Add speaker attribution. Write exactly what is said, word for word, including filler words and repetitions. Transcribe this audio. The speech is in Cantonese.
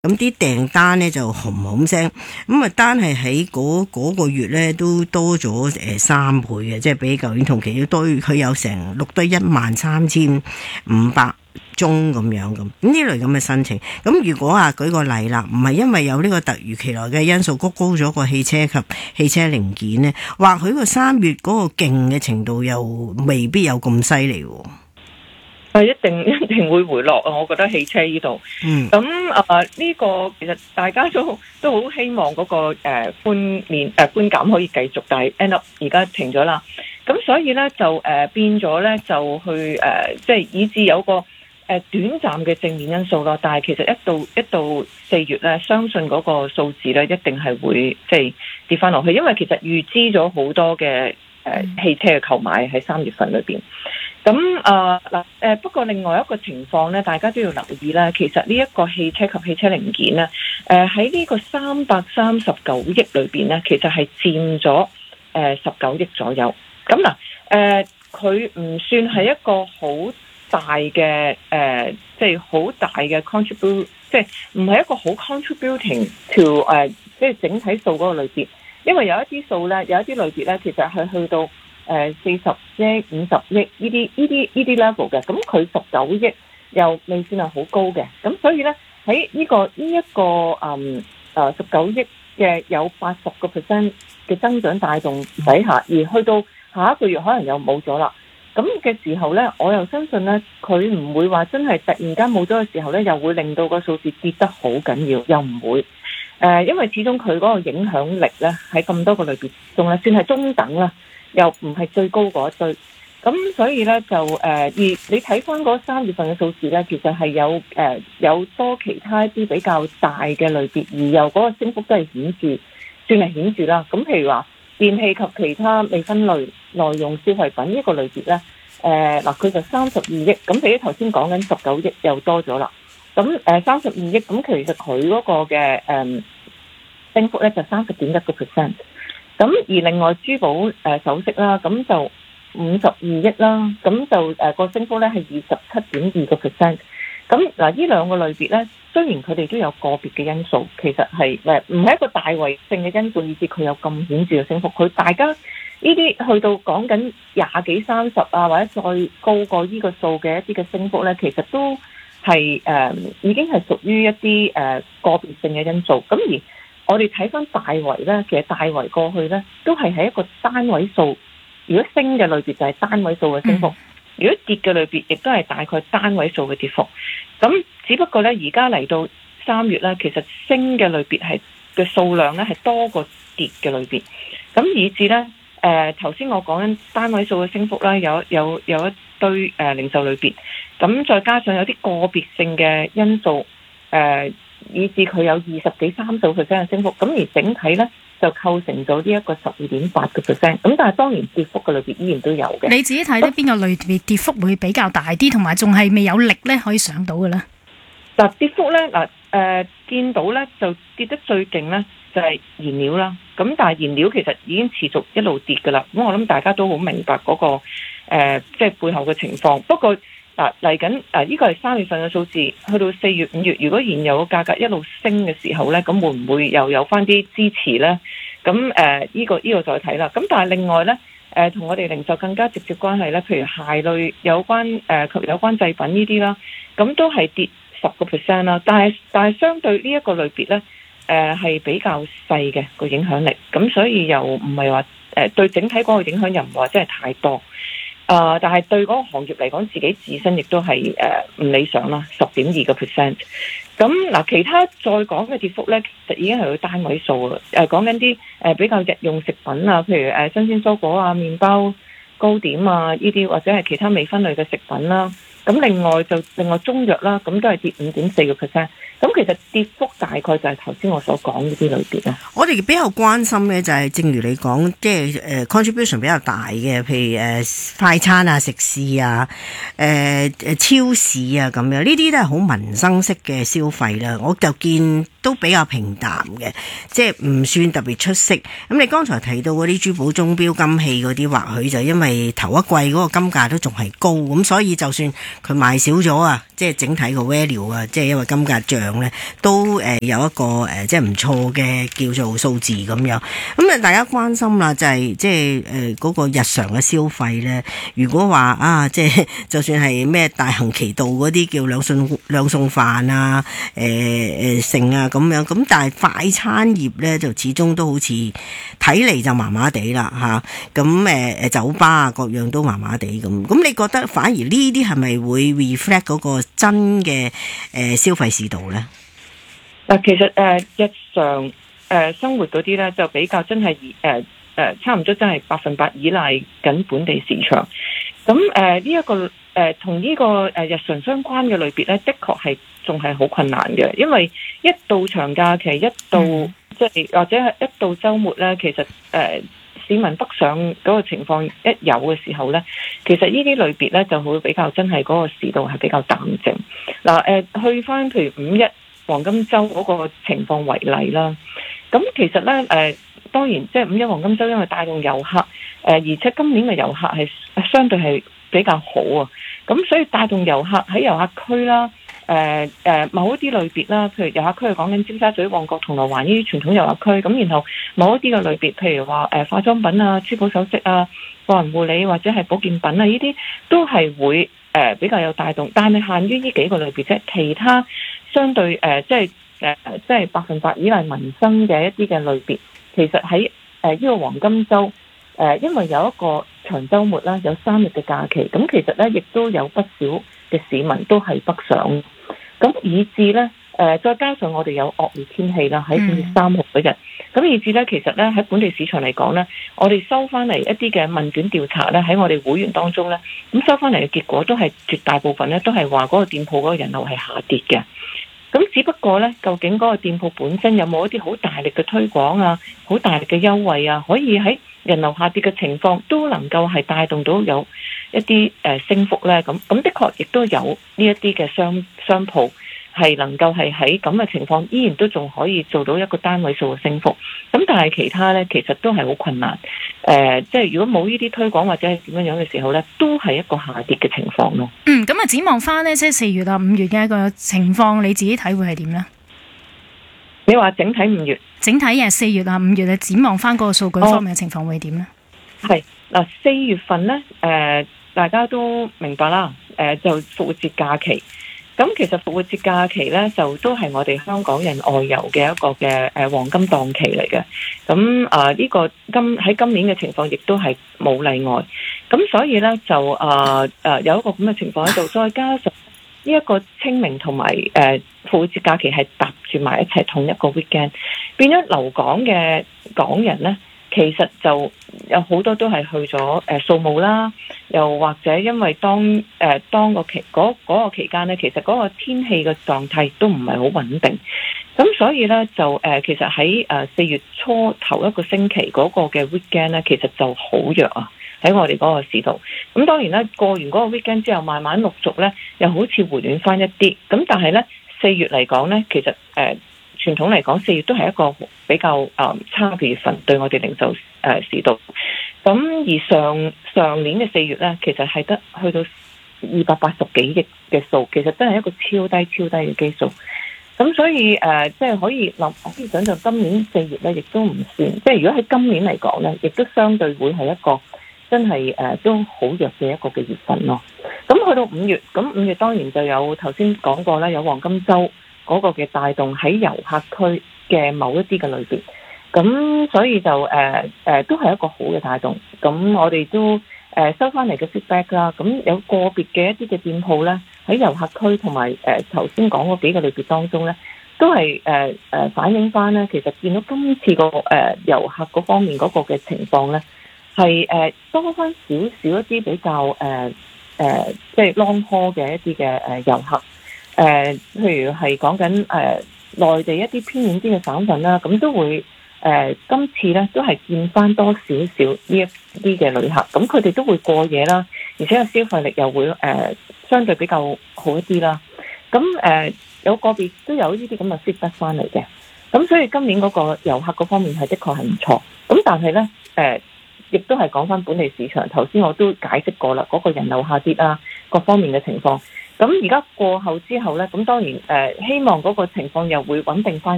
Speaker 1: 咁啲訂單咧就轟轟聲，咁啊單係喺嗰嗰個月咧都多咗誒三倍嘅，即係比舊年同期要多，佢有成錄得一萬三千五百宗咁樣咁，咁呢類咁嘅申請。咁如果啊舉個例啦，唔係因為有呢個突如其來嘅因素谷高咗個汽車及汽車零件咧，或許個三月嗰個勁嘅程度又未必有咁犀利喎。
Speaker 2: 係一定一定會回落啊！我覺得汽車呢度，咁啊呢個其實大家都都好希望嗰、那個誒、呃、寬免誒寬減可以繼續，但係 end up 而家停咗啦。咁所以咧就誒、呃、變咗咧就去誒、呃、即係以至有個誒、呃、短暫嘅正面因素咯。但係其實一到一到四月咧，相信嗰個數字咧一定係會即係跌翻落去，因為其實預支咗好多嘅誒、呃、汽車嘅購買喺三月份裏邊。咁啊嗱誒，不過另外一個情況咧，大家都要留意啦。其實呢一個汽車及汽車零件咧，誒喺呢個三百三十九億裏邊咧，其實係佔咗誒十九億左右。咁嗱誒，佢、呃、唔算係一個好大嘅誒，即係好大嘅 contribute， 即係唔係一個好 contributing to 誒、呃，即係整體數嗰個類別。因為有一啲數咧，有一啲類別咧，其實係去到誒四十億、五十億呢啲呢啲呢啲 level 嘅，咁佢十九億又未算係好高嘅，咁所以咧喺呢、這個呢一、這個嗯誒十九億嘅有八十個 percent 嘅增長帶動底下，而去到下一個月可能又冇咗啦，咁嘅時候咧，我又相信咧佢唔會話真係突然間冇咗嘅時候咧，又會令到個數字跌得好緊要，又唔會誒、呃，因為始終佢嗰個影響力咧喺咁多個類別仲係算係中等啦。又唔係最高嗰一堆，咁所以咧就誒、呃，而你睇翻嗰三月份嘅數字咧，其實係有誒、呃、有多其他一啲比較大嘅類別，而又嗰個升幅都係顯著，算係顯著啦。咁譬如話電器及其他未分類耐用消費品呢個類別咧，誒嗱佢就三十二億，咁比起頭先講緊十九億又多咗啦。咁誒三十二億，咁其實佢嗰個嘅誒、呃、升幅咧就三十點一個 percent。咁而另外珠寶誒、呃、首飾啦，咁就五十二億啦，咁就誒、呃、個升幅咧係二十七點二個 percent。咁嗱，呢兩個類別咧，雖然佢哋都有個別嘅因素，其實係誒唔係一個大圍性嘅因素，以至佢有咁顯著嘅升幅。佢大家呢啲去到講緊廿幾三十啊，或者再高過呢個數嘅一啲嘅升幅咧，其實都係誒、呃、已經係屬於一啲誒、呃、個別性嘅因素。咁而我哋睇翻大圍咧，其實大圍過去咧都係喺一個單位數。如果升嘅類別就係單位數嘅升幅，嗯、如果跌嘅類別亦都係大概單位數嘅跌幅。咁只不過咧，而家嚟到三月咧，其實升嘅類別係嘅數量咧係多過跌嘅類別。咁以至咧，誒頭先我講緊單位數嘅升幅啦，有有有一堆誒、呃、零售類別，咁再加上有啲個別性嘅因素，誒、呃。以至佢有二十幾三十 percent 嘅升幅，咁而整體咧就構成咗呢一個十二點八個 percent。咁但係當然跌幅嘅類別依然都有嘅。
Speaker 3: 你自己睇咧邊個類別跌幅會比較大啲，同埋仲係未有力咧可以上到嘅咧？
Speaker 2: 嗱，跌幅咧嗱誒見到咧就跌得最勁咧就係燃料啦。咁但係燃料其實已經持續一路跌㗎啦。咁我諗大家都好明白嗰、嗰個誒、呃、即係背後嘅情況。不過嗱嚟緊誒呢個係三月份嘅數字，去到四月五月，如果燃油嘅價格一路升嘅時候咧，咁會唔會又有翻啲支持咧？咁誒呢個呢、呢個再睇啦。咁但係另外咧誒同我哋零售更加直接關係咧，譬如鞋類有關誒、呃、及有關製品呢啲啦，咁都係跌十個 percent 啦。但係但係相對呢一個類別咧誒係比較細嘅個影響力，咁所以又唔係話誒對整體嗰個影響又唔係話真係太多。啊、呃！但係對嗰個行業嚟講，自己自身亦都係誒唔理想啦，十點二個 percent。咁嗱，其他再講嘅跌幅咧，其實已經係去單位數啦。誒講緊啲誒比較日用食品啊，譬如誒、呃、新鮮蔬果啊、麵包、糕點啊呢啲，或者係其他未分類嘅食品啦。咁另外就另外中藥啦，咁都係跌五點四個 percent。咁其實跌幅大概就係頭先我所講呢啲類別啦。
Speaker 1: 我哋比較關心咧，就係正如你講，即係誒 contribution 比較大嘅，譬如誒、呃、快餐啊、食肆啊、誒、呃、誒超市啊咁樣，呢啲都係好民生式嘅消費啦。我就見都比較平淡嘅，即係唔算特別出色。咁你剛才提到嗰啲珠寶鐘錶金器嗰啲，或許就因為頭一季嗰個金價都仲係高，咁所以就算佢賣少咗啊，即係整體個 value 啊，即係因為金價漲咧，都誒誒有一個誒即係唔錯嘅叫做數字咁樣。咁啊，大家關心啦，就係即係誒嗰個日常嘅消費咧。如果話啊，即係就算係咩大行其道嗰啲叫兩餸兩餸飯啊，誒誒剩啊咁樣，咁但係快餐業咧就始終都好似睇嚟就麻麻地啦嚇。咁誒誒酒吧啊各樣都麻麻地咁。咁你覺得反而呢啲係咪會 reflect 嗰個真嘅誒消費市道咧？
Speaker 2: 嗱，其實誒、呃、日常誒、呃、生活嗰啲咧就比較真係誒誒差唔多真係百分百依賴緊本地市場。咁誒呢一個誒同呢個誒日常相關嘅類別咧，的確係仲係好困難嘅，因為一到長假期，一到即係、嗯、或者係一到週末咧，其實誒、呃、市民北上嗰個情況一有嘅時候咧，其實呢啲類別咧就會比較真係嗰個市道係比較淡靜。嗱、呃、誒去翻譬如五一黃金週嗰個情況為例啦，咁其實咧誒、呃、當然即係五一黃金週因為帶動遊客誒、呃，而且今年嘅遊客係相對係比較好啊，咁所以帶動遊客喺遊客區啦，誒、呃、誒、呃、某一啲類別啦，譬如遊客區係講緊尖沙咀、旺角、銅鑼灣呢啲傳統遊客區，咁然後某一啲嘅類別，譬如話誒、呃、化妝品啊、珠寶首飾啊、個人護理或者係保健品啊，呢啲都係會誒、呃、比較有帶動，但係限於呢幾個類別啫，其他相對誒、呃、即係誒、呃、即係百分百依賴民生嘅一啲嘅類別，其實喺誒呢個黃金週誒、呃，因為有一個長週末啦，有三日嘅假期，咁其實咧亦都有不少嘅市民都係北上，咁以至咧誒、呃，再加上我哋有惡劣天氣啦，喺五月三號嗰日，咁、嗯、以至咧其實咧喺本地市場嚟講咧，我哋收翻嚟一啲嘅問卷調查咧，喺我哋會員當中咧，咁收翻嚟嘅結果都係絕大部分咧都係話嗰個店鋪嗰個人流係下跌嘅。咁只不過咧，究竟嗰個店鋪本身有冇一啲好大力嘅推廣啊，好大力嘅優惠啊，可以喺人流下跌嘅情況都能夠係帶動到有一啲誒升幅咧？咁咁的確亦都有呢一啲嘅商商鋪係能夠係喺咁嘅情況，依然都仲可以做到一個單位數嘅升幅。咁但係其他咧，其實都係好困難。誒、呃，即係如果冇呢啲推廣或者係點樣樣嘅時候咧，都係一個下跌嘅情況咯。
Speaker 3: 嗯，咁啊，展望翻呢，即係四月啊、五月嘅一個情況，你自己睇會係點呢？
Speaker 2: 你話整體五月，整體
Speaker 3: 誒四月啊、五月啊，展望翻嗰個數據方面嘅情況會點呢？
Speaker 2: 係嗱，四月份咧，誒、呃，大家都明白啦。誒、呃，就復活節假期。咁其實復活節假期咧，就都係我哋香港人外遊嘅一個嘅誒黃金檔期嚟嘅。咁啊呢個今喺今年嘅情況亦都係冇例外。咁所以咧就啊誒、呃、有一個咁嘅情況喺度，再加上呢一個清明同埋誒復活節假期係搭住埋一齊同一個 weekend， 變咗留港嘅港人咧，其實就有好多都係去咗誒掃墓啦，又或者因為當誒、呃、當個期嗰、嗰個期間咧，其實嗰個天氣嘅狀態都唔係好穩定，咁所以咧就誒、呃、其實喺誒四月初頭一個星期嗰個嘅 weekend 咧，其實就好弱啊，喺我哋嗰個市道。咁當然咧過完嗰個 weekend 之後，慢慢陸續咧又好似回暖翻一啲。咁但係咧四月嚟講咧，其實誒。呃傳統嚟講，四月都係一個比較誒、呃、差嘅月份，對我哋零售誒、呃、市道。咁而上上年嘅四月咧，其實係得去到二百八十幾億嘅數，其實真係一個超低超低嘅基數。咁所以誒，即、呃、係、就是、可以諗，可以想象今年四月咧，亦都唔算。即係如果喺今年嚟講咧，亦都相對會係一個真係誒、呃、都好弱嘅一個嘅月份咯。咁去到五月，咁五月當然就有頭先講過啦，有黃金週。嗰個嘅帶動喺遊客區嘅某一啲嘅類別，咁所以就誒誒、呃呃、都係一個好嘅帶動。咁我哋都誒、呃、收翻嚟嘅 feedback 啦。咁有個別嘅一啲嘅店鋪咧，喺遊客區同埋誒頭先講嗰幾個類別當中咧，都係誒誒反映翻咧。其實見到今次個誒遊客嗰方面嗰個嘅情況咧，係誒、呃、多翻少少一啲比較誒誒、呃呃、即係 long haul 嘅一啲嘅誒遊客。誒、呃，譬如係講緊誒內地一啲偏遠啲嘅省份啦，咁都會誒、呃、今次咧都係見翻多少少呢一啲嘅旅客，咁佢哋都會過夜啦，而且個消費力又會誒、呃、相對比較好一啲啦。咁誒、呃、有個別都有呢啲咁嘅 feedback 翻嚟嘅，咁所以今年嗰個遊客嗰方面係的確係唔錯。咁但係咧誒，亦都係講翻本地市場，頭先我都解釋過啦，嗰、那個人流下跌啊，各方面嘅情況。 咁而家過後之後咧，咁當然誒、呃、希望嗰個情況又會穩定翻。